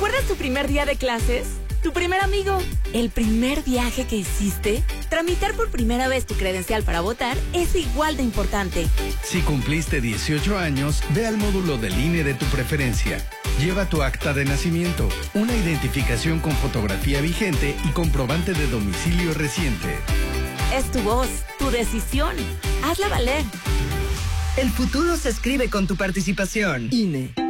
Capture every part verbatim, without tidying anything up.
¿Recuerdas tu primer día de clases? ¿Tu primer amigo? ¿El primer viaje que hiciste? Tramitar por primera vez tu credencial para votar es igual de importante. Si cumpliste dieciocho años, ve al módulo del I N E de tu preferencia. Lleva tu acta de nacimiento, una identificación con fotografía vigente y comprobante de domicilio reciente. Es tu voz, tu decisión. Hazla valer. El futuro se escribe con tu participación. I N E.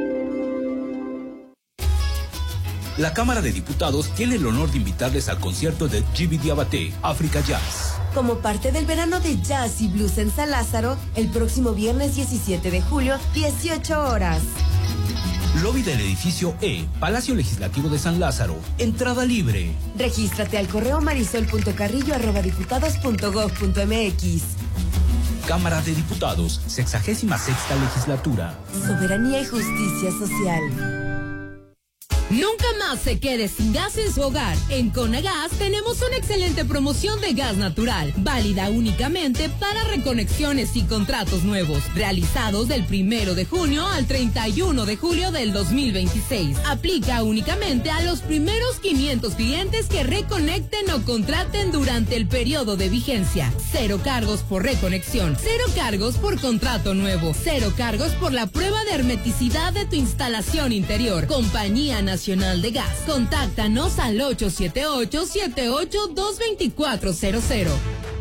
La Cámara de Diputados tiene el honor de invitarles al concierto de Djiby Diabaté, Africa Jazz. Como parte del verano de jazz y blues en San Lázaro, el próximo viernes diecisiete de julio, dieciocho horas. Lobby del edificio E, Palacio Legislativo de San Lázaro. Entrada libre. Regístrate al correo marisol punto carrillo arroba diputados punto gob punto mx. Cámara de Diputados, sexagésima sexta legislatura. Soberanía y justicia social. Nunca más se quede sin gas en su hogar. En Conagas tenemos una excelente promoción de gas natural, válida únicamente para reconexiones y contratos nuevos, realizados del primero de junio al treinta y uno de julio del dos mil veintiséis. Aplica únicamente a los primeros quinientos clientes que reconecten o contraten durante el periodo de vigencia. Cero cargos por reconexión, cero cargos por contrato nuevo, cero cargos por la prueba de hermeticidad de tu instalación interior. Compañía Nacional de Gas. Contáctanos al ocho siete ocho, siete ocho dos, dos cuatro cero cero.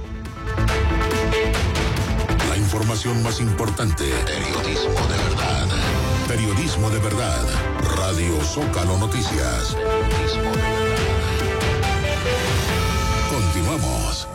La información más importante. Periodismo de verdad. Periodismo de verdad. Radio Zócalo Noticias. Periodismo de verdad. Continuamos.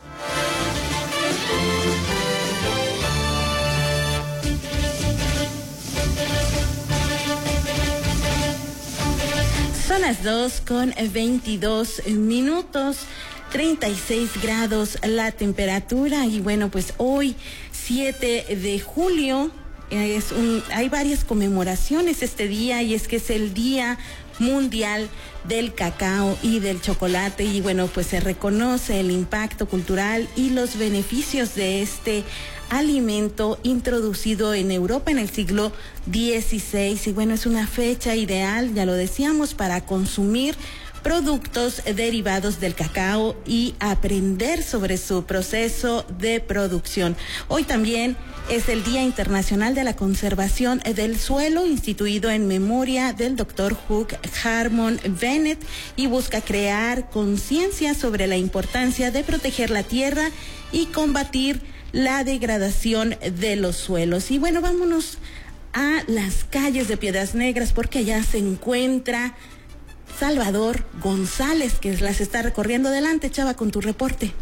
Son las dos con veintidós minutos, treinta y seis grados la temperatura y bueno, pues hoy siete de julio es un, hay varias conmemoraciones este día y es que es el Día Mundial del Cacao y del Chocolate y bueno, pues se reconoce el impacto cultural y los beneficios de este alimento introducido en Europa en el siglo dieciséis y bueno, es una fecha ideal, ya lo decíamos, para consumir productos derivados del cacao y aprender sobre su proceso de producción. Hoy también es el Día Internacional de la Conservación del Suelo, instituido en memoria del doctor Hugh Harmon Bennett y busca crear conciencia sobre la importancia de proteger la tierra y combatir la degradación de los suelos. Y bueno, vámonos a las calles de Piedras Negras porque allá se encuentra Salvador González, que las está recorriendo. Adelante, Chava, con tu reporte.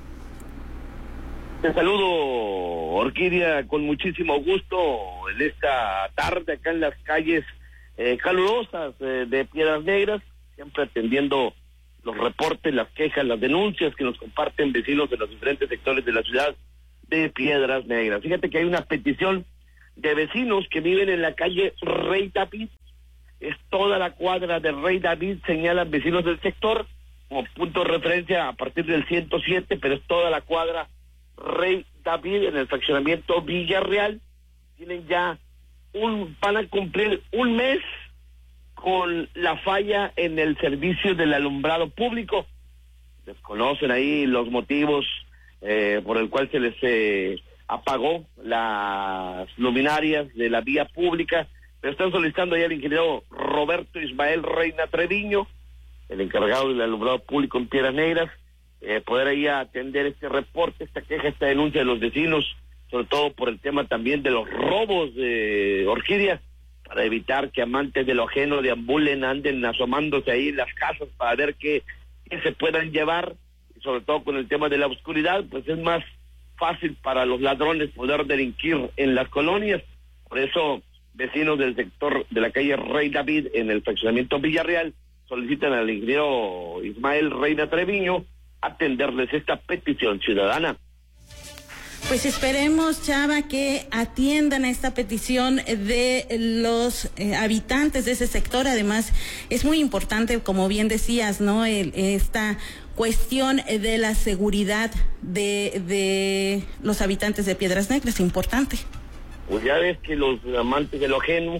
Te saludo, Orquídea, con muchísimo gusto en esta tarde acá en las calles eh, calurosas eh, de Piedras Negras, siempre atendiendo los reportes, las quejas, las denuncias que nos comparten vecinos de los diferentes sectores de la ciudad de Piedras Negras. Fíjate que hay una petición de vecinos que viven en la calle Rey David. Es toda la cuadra de Rey David, señalan vecinos del sector, como punto de referencia a partir del ciento siete, pero es toda la cuadra Rey David en el fraccionamiento Villarreal. Tienen ya un, van a cumplir un mes con la falla en el servicio del alumbrado público. Desconocen ahí los motivos eh, por el cual se les eh, apagó las luminarias de la vía pública, pero están solicitando ya al ingeniero Roberto Ismael Reina Treviño, el encargado del alumbrado público en Piedras Negras, eh, poder ahí atender este reporte, esta queja, esta denuncia de los vecinos, sobre todo por el tema también de los robos de Orquídea, para evitar que amantes de lo ajeno deambulen, anden asomándose ahí en las casas para ver qué, qué se puedan llevar, y sobre todo con el tema de la oscuridad, pues es más fácil para los ladrones poder delinquir en las colonias. Por eso vecinos del sector de la calle Rey David en el fraccionamiento Villarreal solicitan al ingeniero Ismael Reina Treviño atenderles esta petición ciudadana. Pues esperemos, Chava, que atiendan a esta petición de los eh, habitantes de ese sector. Además, es muy importante, como bien decías, ¿no? El, esta cuestión de la seguridad de, de los habitantes de Piedras Negras, importante. Pues ya ves que los amantes de lo ajeno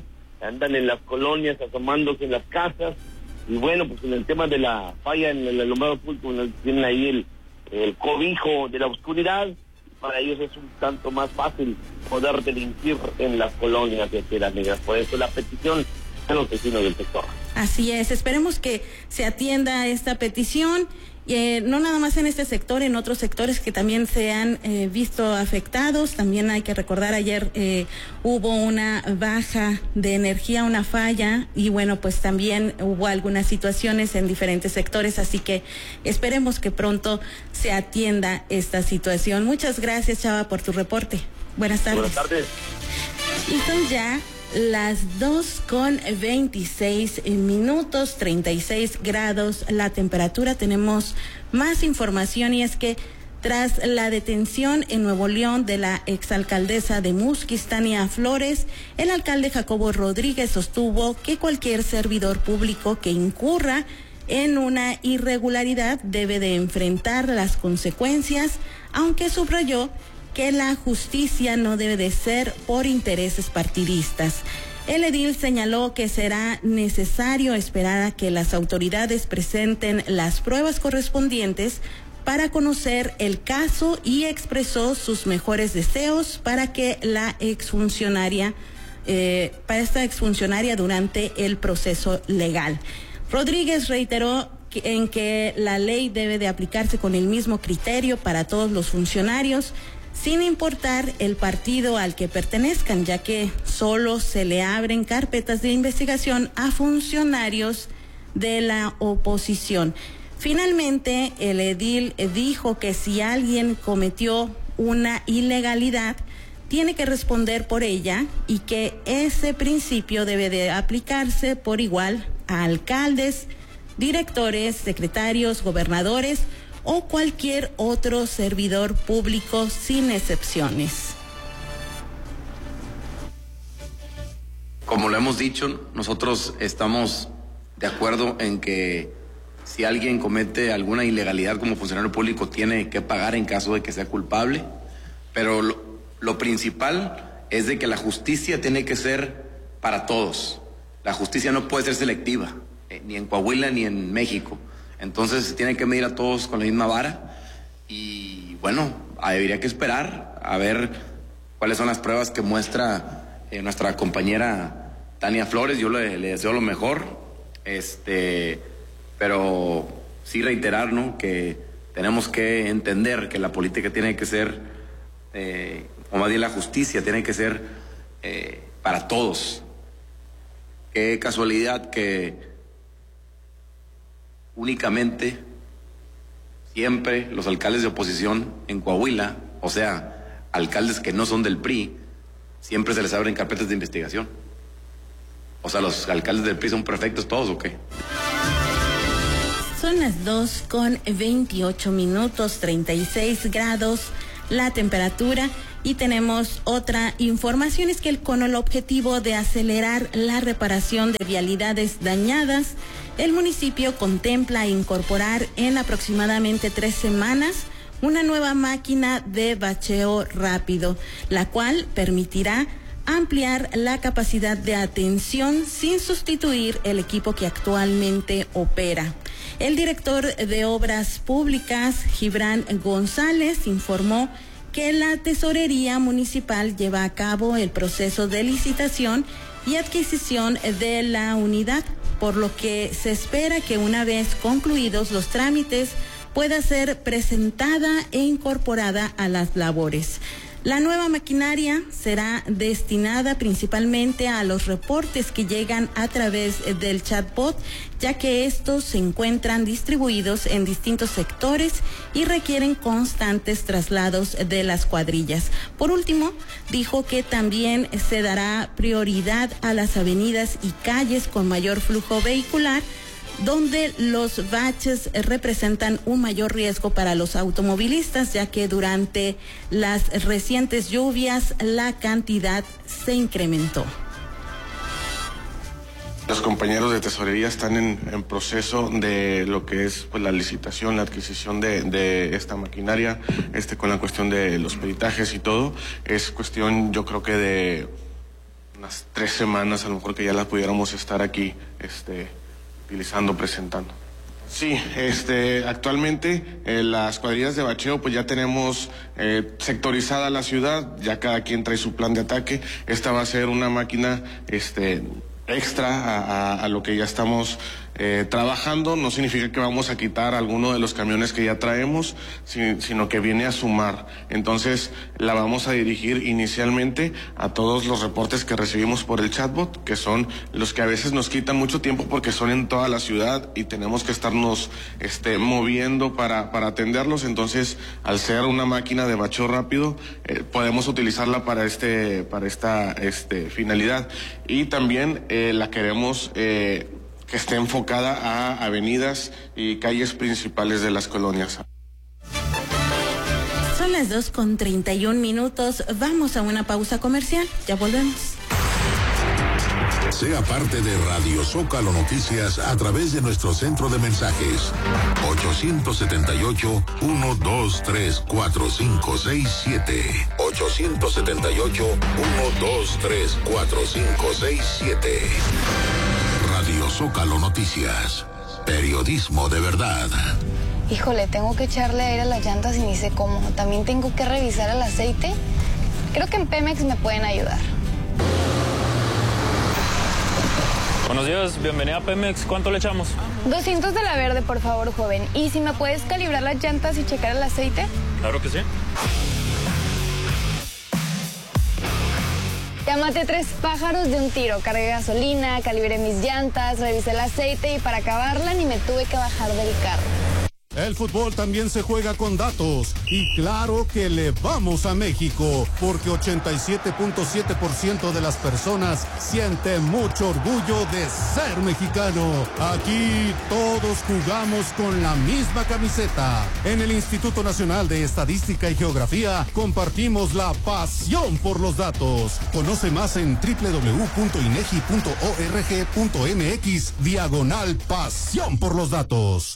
andan en las colonias asomándose en las casas, y bueno, pues en el tema de la falla en el alumbrado público, tienen ahí el, el cobijo de la oscuridad. Para ellos es un tanto más fácil poder delinquir en las colonias de Piedras Negras. Por eso la petición a los vecinos del sector. Así es, esperemos que se atienda esta petición, eh, no nada más en este sector, en otros sectores que también se han eh, visto afectados. También hay que recordar, ayer eh, hubo una baja de energía, una falla, y bueno, pues también hubo algunas situaciones en diferentes sectores, así que esperemos que pronto se atienda esta situación. Muchas gracias, Chava, por tu reporte. Buenas tardes. Buenas tardes. Y son ya las dos con veintiséis minutos, treinta y seis grados la temperatura. Tenemos más información, y es que tras la detención en Nuevo León de la exalcaldesa de Musquis, Tania Flores, el alcalde Jacobo Rodríguez sostuvo que cualquier servidor público que incurra en una irregularidad debe de enfrentar las consecuencias, aunque subrayó que la justicia no debe de ser por intereses partidistas. El edil señaló que será necesario esperar a que las autoridades presenten las pruebas correspondientes para conocer el caso, y expresó sus mejores deseos para que la exfuncionaria, eh, para esta exfuncionaria durante el proceso legal. Rodríguez reiteró que, en que la ley debe de aplicarse con el mismo criterio para todos los funcionarios, sin importar el partido al que pertenezcan, ya que solo se le abren carpetas de investigación a funcionarios de la oposición. Finalmente, el edil dijo que si alguien cometió una ilegalidad, tiene que responder por ella, y que ese principio debe de aplicarse por igual a alcaldes, directores, secretarios, gobernadores o cualquier otro servidor público, sin excepciones. Como lo hemos dicho, nosotros estamos de acuerdo en que si alguien comete alguna ilegalidad como funcionario público, tiene que pagar en caso de que sea culpable, pero lo, lo principal es de que la justicia tiene que ser para todos. La justicia no puede ser selectiva, eh, ni en Coahuila ni en México. Entonces se tiene que medir a todos con la misma vara, y bueno, habría que esperar a ver cuáles son las pruebas que muestra eh, nuestra compañera Tania Flores. Yo le, le deseo lo mejor, este, pero sí reiterar, ¿no?, que tenemos que entender que la política tiene que ser, eh, o más bien la justicia tiene que ser eh, para todos. Qué casualidad que únicamente siempre los alcaldes de oposición en Coahuila, o sea, alcaldes que no son del P R I, siempre se les abren carpetas de investigación. O sea, ¿los alcaldes del P R I son perfectos todos o qué? Son las dos con veintiocho minutos, treinta y seis grados la temperatura. Y tenemos otra información, es que el, con el objetivo de acelerar la reparación de vialidades dañadas, el municipio contempla incorporar en aproximadamente tres semanas una nueva máquina de bacheo rápido, la cual permitirá ampliar la capacidad de atención sin sustituir el equipo que actualmente opera. El director de Obras Públicas, Gibran González, informó que la Tesorería Municipal lleva a cabo el proceso de licitación y adquisición de la unidad, por lo que se espera que una vez concluidos los trámites pueda ser presentada e incorporada a las labores. La nueva maquinaria será destinada principalmente a los reportes que llegan a través del chatbot, ya que estos se encuentran distribuidos en distintos sectores y requieren constantes traslados de las cuadrillas. Por último, dijo que también se dará prioridad a las avenidas y calles con mayor flujo vehicular, donde los baches representan un mayor riesgo para los automovilistas, ya que durante las recientes lluvias la cantidad se incrementó. Los compañeros de tesorería están en, en proceso de lo que es pues la licitación, la adquisición de, de esta maquinaria, este con la cuestión de los peritajes y todo. Es cuestión, yo creo que de unas tres semanas, a lo mejor que ya las pudiéramos estar aquí este, utilizando, presentando. Sí, este, actualmente eh, las cuadrillas de bacheo pues ya tenemos eh, sectorizada la ciudad, ya cada quien trae su plan de ataque. Esta va a ser una máquina este, extra a, a, a lo que ya estamos eh, trabajando. No significa que vamos a quitar alguno de los camiones que ya traemos, si, sino que viene a sumar. Entonces la vamos a dirigir inicialmente a todos los reportes que recibimos por el chatbot, que son los que a veces nos quitan mucho tiempo porque son en toda la ciudad y tenemos que estarnos este, moviendo para, para atenderlos. Entonces, al ser una máquina de bacheo rápido, eh, podemos utilizarla para este, para esta este, finalidad. Y también eh, la queremos eh, que esté enfocada a avenidas y calles principales de las colonias. Son las dos con treinta y un minutos. Vamos a una pausa comercial. Ya volvemos. Sea parte de Radio Zócalo Noticias a través de nuestro centro de mensajes ocho siete ocho, uno dos tres, cuatro cinco seis siete ocho siete ocho, uno dos tres, cuatro cinco seis siete. Radio Zócalo Noticias, periodismo de verdad. Híjole, tengo que echarle aire a las llantas y ni sé cómo. También tengo que revisar el aceite. Creo que en Pemex me pueden ayudar. Buenos días, bienvenida a Pemex. ¿Cuánto le echamos? doscientos de la verde, por favor, joven. ¿Y si me puedes calibrar las llantas y checar el aceite? Claro que sí. Ya maté tres pájaros de un tiro. Cargué gasolina, calibré mis llantas, revisé el aceite y para acabarla ni me tuve que bajar del carro. El fútbol también se juega con datos y claro que le vamos a México porque ochenta y siete punto siete por ciento de las personas siente mucho orgullo de ser mexicano. Aquí todos jugamos con la misma camiseta. En el Instituto Nacional de Estadística y Geografía compartimos la pasión por los datos. Conoce más en doble u doble u doble u punto inegi punto org punto mx diagonal pasión por los datos.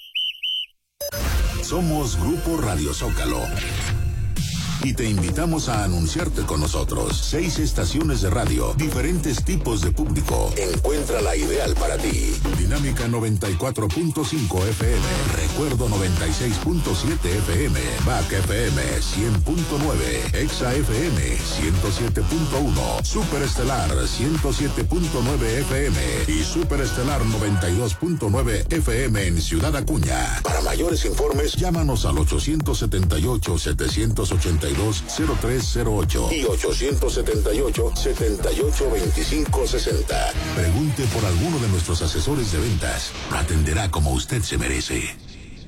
Somos Grupo Radio Zócalo y te invitamos a anunciarte con nosotros. Seis estaciones de radio, diferentes tipos de público. Encuentra la ideal para ti. Dinámica noventa y cuatro punto cinco F M, Recuerdo noventa y seis punto siete F M, B A C F M cien punto nueve, Exa F M ciento siete punto uno, Superestelar ciento siete punto nueve F M y Superestelar noventa y dos punto nueve F M en Ciudad Acuña. Para mayores informes, llámanos al ocho siete ocho, siete ocho dos, cero tres cero ocho y ocho siete ocho, siete ocho dos cinco seis cero. Pregunte por alguno de nuestros asesores de ventas. Lo atenderá como usted se merece.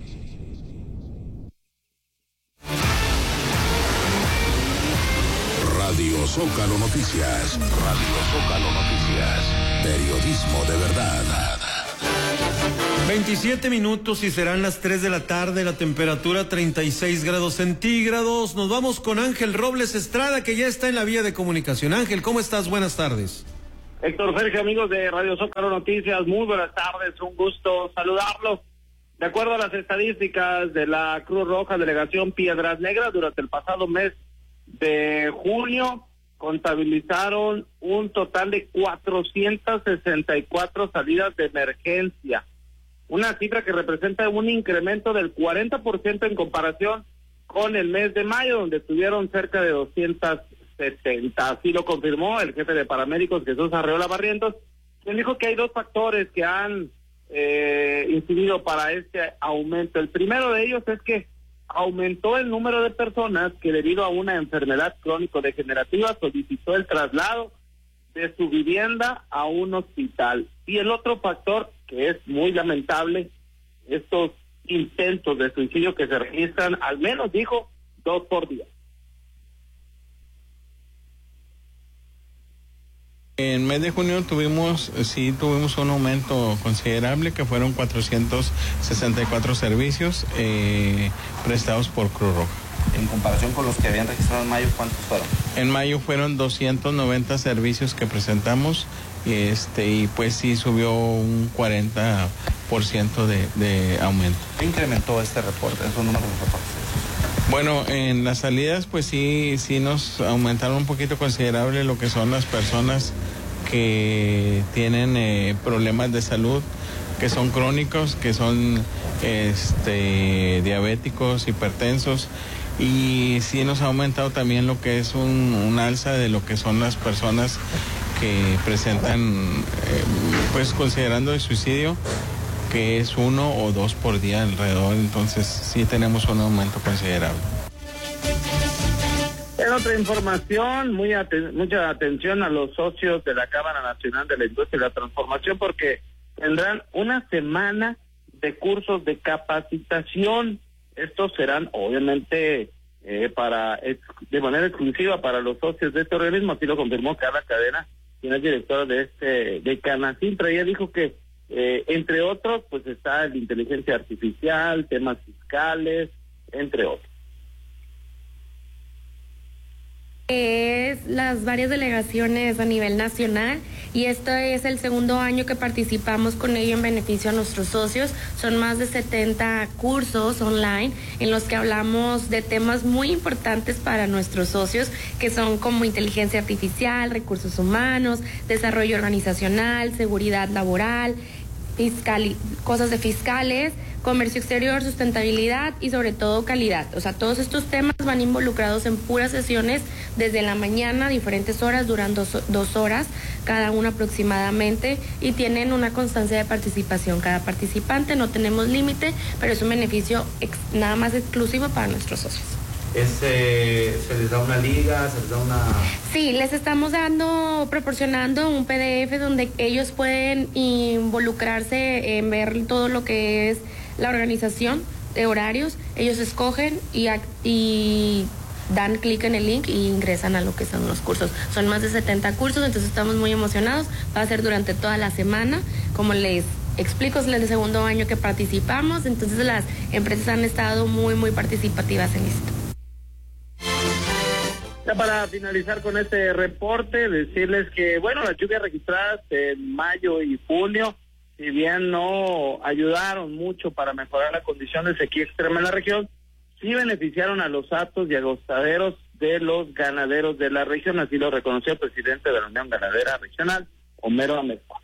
Radio Zócalo Noticias. Radio Zócalo Noticias. Periodismo de verdad. veintisiete minutos y serán las tres de la tarde, la temperatura treinta y seis grados centígrados. Nos vamos con Ángel Robles Estrada, que ya está en la vía de comunicación. Ángel, ¿cómo estás? Buenas tardes. Héctor Sergio, amigos de Radio Zócalo Noticias, muy buenas tardes, un gusto saludarlos. De acuerdo a las estadísticas de la Cruz Roja Delegación Piedras Negras, durante el pasado mes de junio contabilizaron un total de cuatrocientas sesenta y cuatro salidas de emergencia. Una cifra que representa un incremento del cuarenta por ciento en comparación con el mes de mayo, donde tuvieron cerca de doscientas setenta. Así lo confirmó el jefe de paramédicos, Jesús Arreola Barrientos, quien dijo que hay dos factores que han eh, incidido para este aumento. El primero de ellos es que aumentó el número de personas que debido a una enfermedad crónico-degenerativa solicitó el traslado de su vivienda a un hospital. Y el otro factor, que es muy lamentable, estos intentos de suicidio que se registran, al menos dijo, dos por día. En mes de junio tuvimos, sí, tuvimos un aumento considerable, que fueron cuatrocientos sesenta y cuatro servicios eh, prestados por Cruz Roja. En comparación con los que habían registrado en mayo, ¿cuántos fueron? En mayo fueron doscientos noventa servicios que presentamos, y este y pues sí subió un cuarenta por ciento de, de aumento. ¿Qué incrementó este reporte, esos números de reportes? Bueno, en las salidas pues sí, sí nos aumentaron un poquito considerable lo que son las personas que tienen eh, problemas de salud, que son crónicos, que son este, diabéticos, hipertensos, y sí nos ha aumentado también lo que es un, un alza de lo que son las personas que presentan, eh, pues considerando el suicidio, que es uno o dos por día alrededor, entonces sí tenemos un aumento considerable. En otra información, muy aten- mucha atención a los socios de la Cámara Nacional de la Industria y la Transformación, porque tendrán una semana de cursos de capacitación. Estos serán obviamente eh, para de manera exclusiva para los socios de este organismo, así lo confirmó Carla Cadena, quien es directora de este de Canacintra. Ella dijo que Eh, entre otros, pues está la inteligencia artificial, temas fiscales, entre otros. Es las varias delegaciones a nivel nacional y este es el segundo año que participamos con ello en beneficio a nuestros socios. Son más de setenta cursos online en los que hablamos de temas muy importantes para nuestros socios, que son como inteligencia artificial, recursos humanos, desarrollo organizacional, seguridad laboral, fiscal, cosas de fiscales, comercio exterior, sustentabilidad y sobre todo calidad. O sea, todos estos temas van involucrados en puras sesiones desde la mañana, diferentes horas, duran dos, dos horas cada una aproximadamente, y tienen una constancia de participación cada participante. No tenemos límite, pero es un beneficio ex, nada más exclusivo para nuestros socios. Es, eh, ¿Se les da una liga? ¿Se les da una...? Sí, les estamos dando, proporcionando un P D F donde ellos pueden involucrarse en ver todo lo que es la organización de horarios. Ellos escogen y, y dan clic en el link y ingresan a lo que son los cursos. Son más de setenta cursos, entonces estamos muy emocionados. Va a ser durante toda la semana, como les explico, es el segundo año que participamos, entonces las empresas han estado muy, muy participativas en esto. Ya para finalizar con este reporte, decirles que, bueno, las lluvias registradas en mayo y junio, si bien no ayudaron mucho para mejorar la condición de sequía extrema en la región, sí beneficiaron a los hatos y agostaderos de los ganaderos de la región, así lo reconoció el presidente de la Unión Ganadera Regional, Homero Amezcua.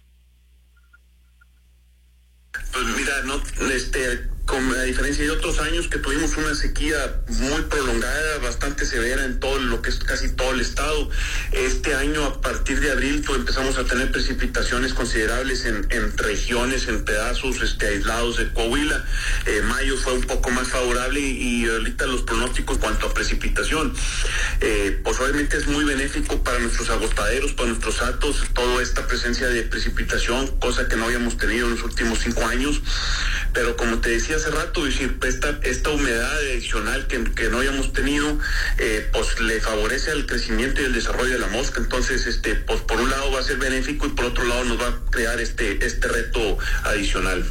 Pues mira, no, este, con, a diferencia de otros años que tuvimos una sequía muy prolongada, bastante severa en todo lo que es casi todo el estado, este año a partir de abril pues, empezamos a tener precipitaciones considerables en, en regiones, en pedazos este, aislados de Coahuila. Eh, mayo fue un poco más favorable y, y ahorita los pronósticos en cuanto a precipitación, eh, pues obviamente es muy benéfico para nuestros agostaderos, para nuestros hatos, toda esta presencia de precipitación, cosa que no habíamos tenido en los últimos cinco años, pero como te decía hace rato, decir, esta, esta humedad adicional que, que no habíamos tenido, eh, pues le favorece al crecimiento y el desarrollo de la mosca. Entonces, este, pues por un lado va a ser benéfico y por otro lado nos va a crear este, este reto adicional.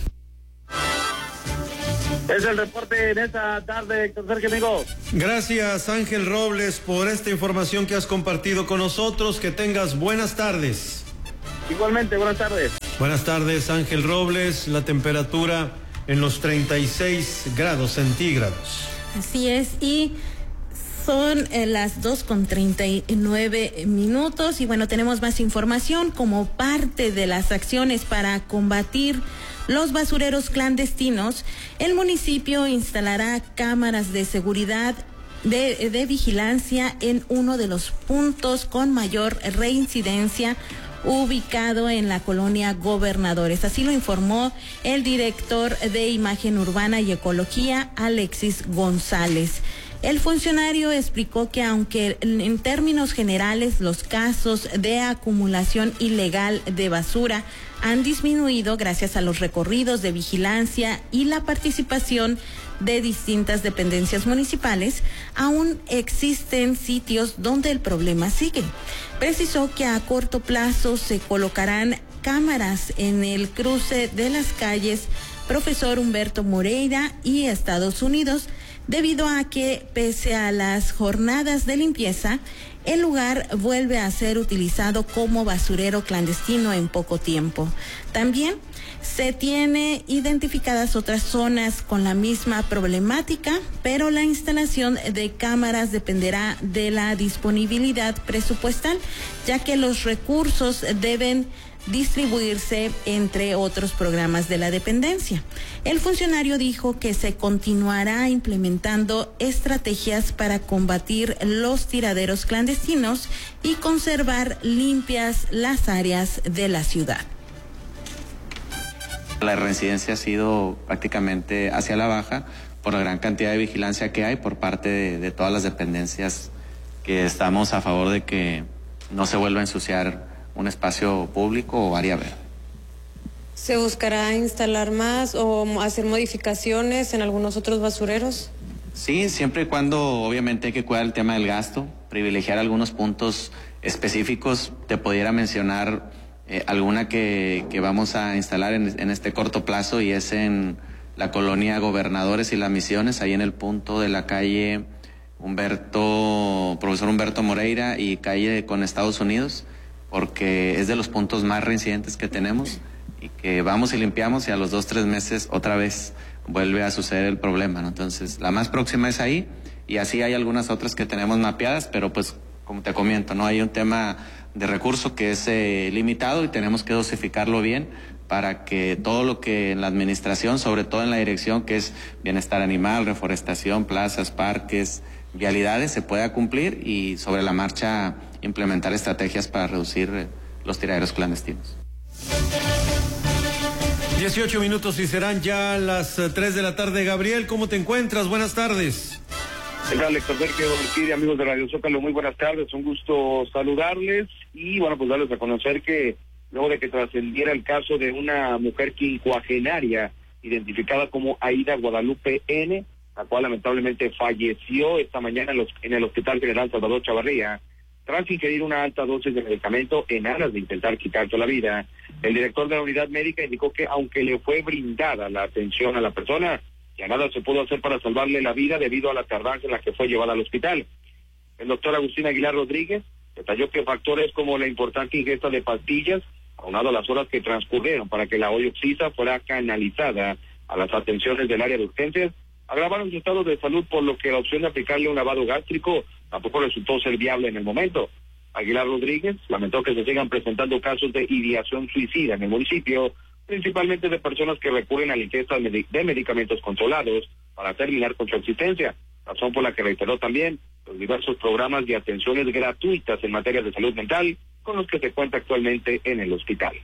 Es el reporte en esta tarde, Héctor Sergio, amigo. Gracias, Ángel Robles, por esta información que has compartido con nosotros. Que tengas buenas tardes. Igualmente, buenas tardes. Buenas tardes, Ángel Robles. La temperatura en los treinta y seis grados centígrados. Así es, y son eh, las dos con treinta y nueve minutos, y bueno, tenemos más información. Como parte de las acciones para combatir los basureros clandestinos, el municipio instalará cámaras de seguridad de, de vigilancia en uno de los puntos con mayor reincidencia, ubicado en la colonia Gobernadores. Así lo informó el director de Imagen Urbana y Ecología, Alexis González. El funcionario explicó que aunque en términos generales los casos de acumulación ilegal de basura han disminuido gracias a los recorridos de vigilancia y la participación de distintas dependencias municipales, aún existen sitios donde el problema sigue. Precisó que a corto plazo se colocarán cámaras en el cruce de las calles Profesor Humberto Moreira y Estados Unidos, debido a que pese a las jornadas de limpieza, el lugar vuelve a ser utilizado como basurero clandestino en poco tiempo. También se tiene identificadas otras zonas con la misma problemática, pero la instalación de cámaras dependerá de la disponibilidad presupuestal, ya que los recursos deben distribuirse entre otros programas de la dependencia. El funcionario dijo que se continuará implementando estrategias para combatir los tiraderos clandestinos y conservar limpias las áreas de la ciudad. La reincidencia ha sido prácticamente hacia la baja por la gran cantidad de vigilancia que hay por parte de, de todas las dependencias, que estamos a favor de que no se vuelva a ensuciar un espacio público o área verde. ¿Se buscará instalar más o hacer modificaciones en algunos otros basureros? Sí, siempre y cuando obviamente hay que cuidar el tema del gasto, privilegiar algunos puntos específicos. Te pudiera mencionar eh, alguna que, que vamos a instalar en, en este corto plazo, y es en la colonia Gobernadores y Las Misiones, ahí en el punto de la calle Humberto, profesor Humberto Moreira y calle con Estados Unidos, porque es de los puntos más reincidentes que tenemos y que vamos y limpiamos y a los dos, tres meses otra vez vuelve a suceder el problema, ¿no? Entonces, la más próxima es ahí, y así hay algunas otras que tenemos mapeadas, pero pues, como te comento, ¿no? Hay un tema de recurso que es eh, limitado y tenemos que dosificarlo bien para que todo lo que en la administración, sobre todo en la dirección, que es bienestar animal, reforestación, plazas, parques, vialidades, se pueda cumplir y sobre la marcha implementar estrategias para reducir eh, los tiraderos clandestinos. dieciocho minutos y serán ya las tres de la tarde. Gabriel, ¿cómo te encuentras? Buenas tardes. ¿Qué tal, Héctor Sergio Orquídea, amigos de Radio Zócalo? Muy buenas tardes, un gusto saludarles y, bueno, pues darles a conocer que luego de que trascendiera el caso de una mujer quincuagenaria identificada como Aida Guadalupe N., la cual lamentablemente falleció esta mañana en, los, en el Hospital General Salvador Chavarría, tras ingerir una alta dosis de medicamento en aras de intentar quitarse la vida. El director de la unidad médica indicó que aunque le fue brindada la atención a la persona, ya nada se pudo hacer para salvarle la vida debido a la tardanza en la que fue llevada al hospital. El doctor Agustín Aguilar Rodríguez detalló que factores como la importante ingesta de pastillas, aunado a las horas que transcurrieron para que la oxisa fuera canalizada a las atenciones del área de urgencias, agravaron su estado de salud, por lo que la opción de aplicarle un lavado gástrico tampoco resultó ser viable en el momento. Aguilar Rodríguez lamentó que se sigan presentando casos de ideación suicida en el municipio, principalmente de personas que recurren a la ingesta de medicamentos controlados para terminar con su existencia, razón por la que reiteró también los diversos programas de atenciones gratuitas en materia de salud mental con los que se cuenta actualmente en el hospital.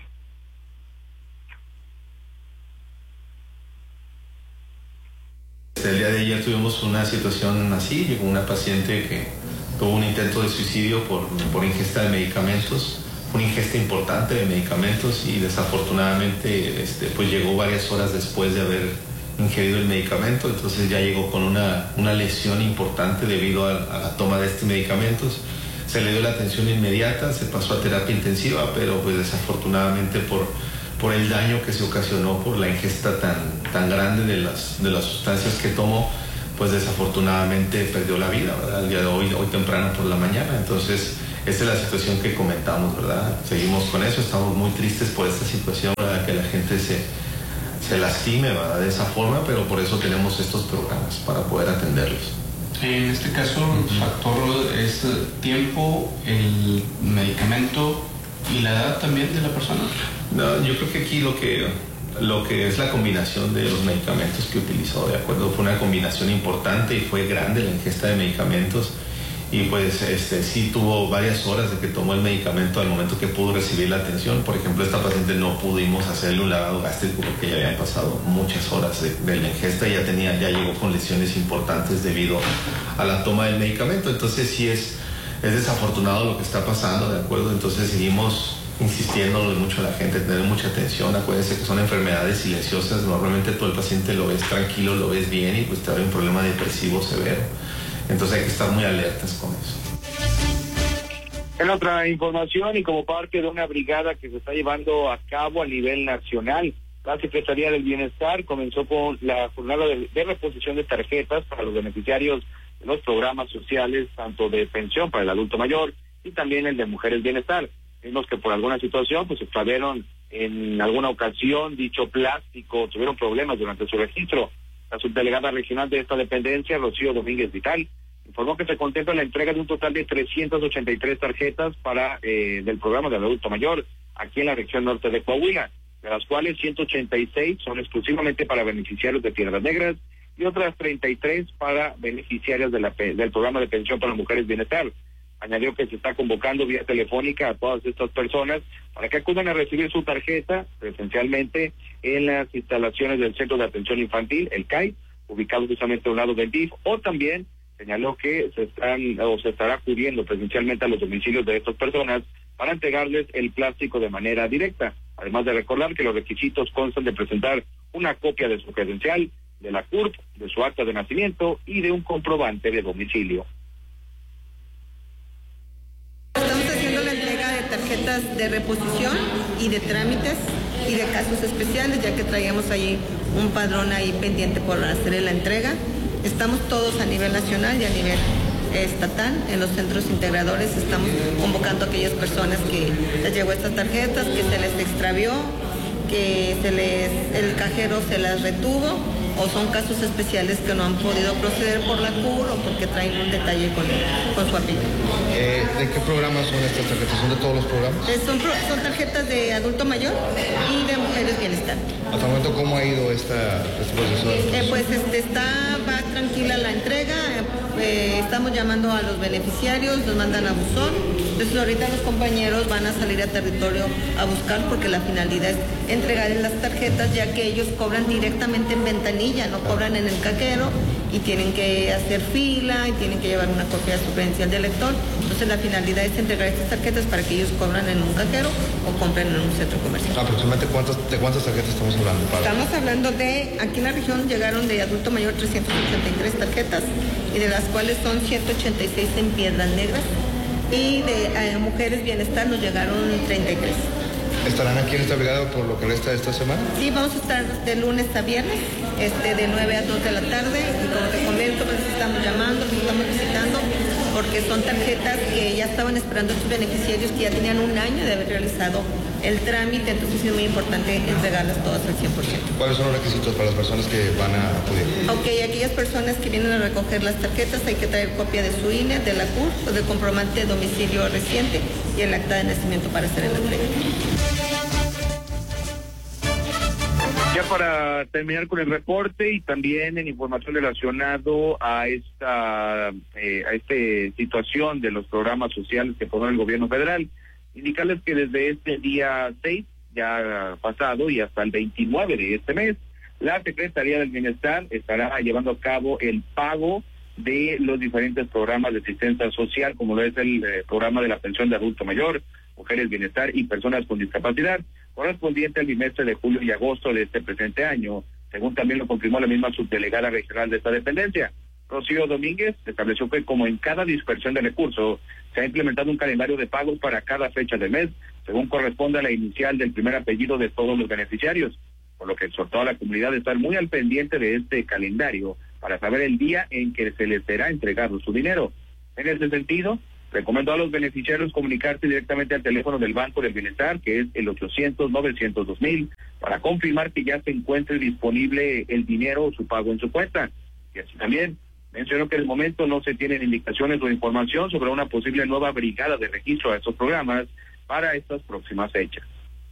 El día de ayer tuvimos una situación así, llegó una paciente que tuvo un intento de suicidio por, por ingesta de medicamentos, una ingesta importante de medicamentos, y desafortunadamente este, pues llegó varias horas después de haber ingerido el medicamento, entonces ya llegó con una, una lesión importante debido a, a la toma de estos medicamentos. Se le dio la atención inmediata, se pasó a terapia intensiva, pero pues desafortunadamente por por el daño que se ocasionó por la ingesta tan, tan grande de las, de las sustancias que tomó, pues desafortunadamente perdió la vida, ¿verdad? El día de hoy, hoy temprano por la mañana. Entonces, esta es la situación que comentamos, ¿verdad? Seguimos con eso, estamos muy tristes por esta situación, ¿verdad? Que la gente se, se lastime, ¿verdad? De esa forma, pero por eso tenemos estos programas, para poder atenderlos. En este caso, el factor es tiempo, el medicamento y la edad también de la persona. No, yo creo que aquí lo que lo que es la combinación de los medicamentos que utilizó, de acuerdo, fue una combinación importante y fue grande la ingesta de medicamentos, y pues este sí tuvo varias horas de que tomó el medicamento al momento que pudo recibir la atención. Por ejemplo, esta paciente no pudimos hacerle un lavado gástrico porque ya habían pasado muchas horas de, de la ingesta y ya tenía, ya llegó con lesiones importantes debido a la toma del medicamento. Entonces sí es, es desafortunado lo que está pasando, de acuerdo. Entonces seguimos insistiendo mucho a la gente, tener mucha atención. Acuérdense que son enfermedades silenciosas, normalmente tú el paciente lo ves tranquilo, lo ves bien y pues te da un problema depresivo severo. Entonces hay que estar muy alertas con eso. En otra información, y como parte de una brigada que se está llevando a cabo a nivel nacional, La Secretaría del Bienestar comenzó con la jornada de, de reposición de tarjetas para los beneficiarios de los programas sociales, tanto de pensión para el adulto mayor y también el de Mujeres Bienestar. Vimos que por alguna situación pues extraviaron en alguna ocasión dicho plástico, tuvieron problemas durante su registro. La subdelegada regional de esta dependencia, Rocío Domínguez Vital, informó que se contempla la entrega de un total de trescientas ochenta y tres tarjetas para eh, del programa del adulto mayor aquí en la región norte de Coahuila, de las cuales ciento ochenta y seis son exclusivamente para beneficiarios de Piedras Negras y otras treinta y tres para beneficiarios de la, del programa de pensión para Mujeres Bienestar. Añadió que se está convocando vía telefónica a todas estas personas para que acudan a recibir su tarjeta presencialmente en las instalaciones del Centro de Atención Infantil, el C A I, ubicado justamente a un lado del D I F, o también señaló que se están o se estará acudiendo presencialmente a los domicilios de estas personas para entregarles el plástico de manera directa. Además de recordar que los requisitos constan de presentar una copia de su credencial, de la C U R P, de su acta de nacimiento y de un comprobante de domicilio. Estamos haciendo la entrega de tarjetas de reposición y de trámites y de casos especiales, ya que traíamos ahí un padrón ahí pendiente por hacer la entrega. Estamos todos a nivel nacional y a nivel estatal en los centros integradores. Estamos convocando a aquellas personas que les llegó estas tarjetas, que se les extravió, que se les el cajero se las retuvo, o son casos especiales que no han podido proceder por la C U R o porque traen un detalle con, con su apellido. Eh, ¿De qué programas son estas tarjetas? ¿Son de todos los programas? Eh, son, son tarjetas de adulto mayor y de Mujeres Bienestar. ¿Hasta el momento cómo ha ido esta, este proceso? Eh, pues este, está, va tranquila la entrega, eh, estamos llamando a los beneficiarios, nos mandan a buzón, entonces ahorita los compañeros van a salir a territorio a buscar porque la finalidad es entregarles las tarjetas, ya que ellos cobran directamente en ventanilla, no cobran en el cajero y tienen que hacer fila y tienen que llevar una copia de su credencial de lector. Entonces la finalidad es entregar estas tarjetas para que ellos cobran en un cajero o compren en un centro comercial. ¿Aproximadamente cuántas, de cuántas tarjetas estamos hablando? Para... Estamos hablando de, aquí en la región llegaron de adulto mayor trescientas ochenta y tres tarjetas y de las cuales son ciento ochenta y seis en Piedras Negras y de eh, Mujeres Bienestar nos llegaron treinta y tres. ¿Estarán aquí en esta brigada por lo que resta de esta semana? Sí, vamos a estar de lunes a viernes, este, de nueve a dos de la tarde, y como te comento, pues estamos llamando, los estamos visitando, porque son tarjetas que ya estaban esperando estos beneficiarios que ya tenían un año de haber realizado el trámite, entonces es muy importante entregarlas todas al cien por ciento. ¿Cuáles son los requisitos para las personas que van a acudir? Ok, aquellas personas que vienen a recoger las tarjetas hay que traer copia de su I N E, de la C U R P, o de comprobante de domicilio reciente y el acta de nacimiento para hacer el entrega. Ya para terminar con el reporte y también en información relacionado a esta eh, a esta situación de los programas sociales que pone el gobierno federal, indicarles que desde este día seis, ya pasado, y hasta el veintinueve de este mes, la Secretaría del Bienestar estará llevando a cabo el pago de los diferentes programas de asistencia social, como lo es el eh, programa de la pensión de adulto mayor, Mujeres Bienestar y personas con discapacidad, correspondiente al bimestre de julio y agosto de este presente año, según también lo confirmó la misma subdelegada regional de esta dependencia. Rocío Domínguez estableció que como en cada dispersión de recursos, se ha implementado un calendario de pagos para cada fecha del mes, según corresponde a la inicial del primer apellido de todos los beneficiarios, por lo que exhortó a la comunidad a estar muy al pendiente de este calendario para saber el día en que se les será entregado su dinero. En ese sentido, recomendó a los beneficiarios comunicarse directamente al teléfono del Banco del Bienestar, que es el ochocientos, novecientos, dos mil, para confirmar que ya se encuentre disponible el dinero o su pago en su cuenta. Y así también mencionó que en el momento no se tienen indicaciones o información sobre una posible nueva brigada de registro a estos programas para estas próximas fechas.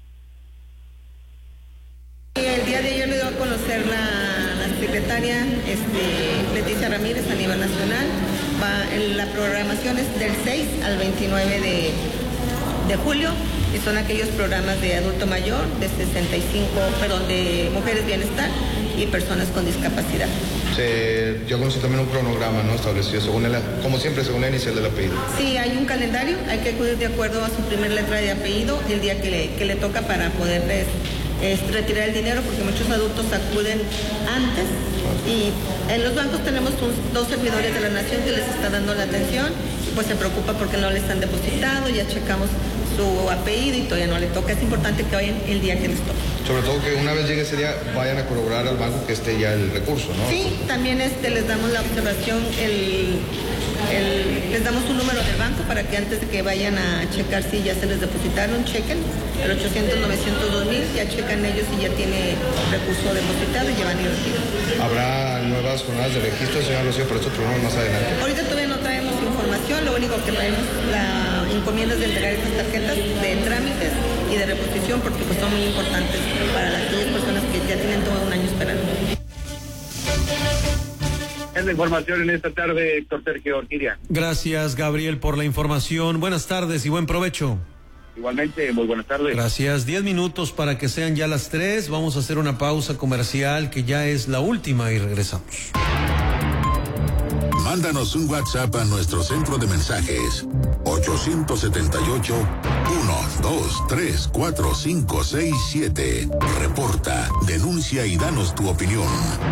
El día de ayer le dio a conocer la, la secretaria este, Leticia Ramírez a nivel nacional. Va, en la programación es del seis al veintinueve de, de julio y son aquellos programas de adulto mayor, de sesenta y cinco, perdón, de Mujeres Bienestar y personas con discapacidad. Se, yo conocí también un cronograma, ¿no? Establecido según el, como siempre, según la inicial del apellido. Sí, hay un calendario, hay que acudir de acuerdo a su primer letra de apellido el día que le, que le toca para poderles es retirar el dinero, porque muchos adultos acuden antes y en los bancos tenemos un, dos servidores de la nación que les está dando la atención, pues se preocupa porque no les han depositado, ya checamos su apellido y todavía no le toca. Es importante que vayan el día que les toque. Sobre todo que una vez llegue ese día vayan a corroborar al banco que esté ya el recurso, ¿no? Sí, también este, les damos la observación, el, el, les damos un número del banco para que antes de que vayan a checar si ya se les depositaron, chequen el ochocientos novecientos dos mil, ya checan ellos si ya tiene recurso depositado y llevan y retiran. ¿Habrá nuevas jornadas de registro, señor Rocío, para estos programas más adelante? Ahorita todavía no traemos información, lo único que traemos la encomienda es de entregar estas tarjetas de trámites y de reposición porque pues son muy importantes para aquellas personas que ya tienen todo un año esperando. Es la información en esta tarde, Héctor Sergio Orquídea. Gracias, Gabriel, por la información. Buenas tardes y buen provecho. Igualmente, muy buenas tardes. Gracias. Diez minutos para que sean ya las tres. Vamos a hacer una pausa comercial que ya es la última y regresamos. Mándanos un WhatsApp a nuestro centro de mensajes ocho siete ocho, uno dos tres cuatro cinco seis siete. Reporta, denuncia y danos tu opinión.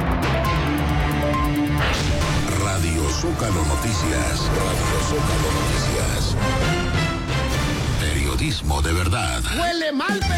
Radio Zócalo Noticias. Radio Zócalo Noticias. Periodismo de verdad. Huele mal.